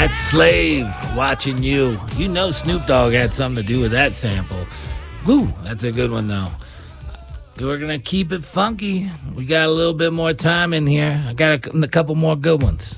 That's Slave, Watching You. You know Snoop Dogg had something to do with that sample. Woo, that's a good one, though. We're going to keep it funky. We got a little bit more time in here. I got a couple more good ones.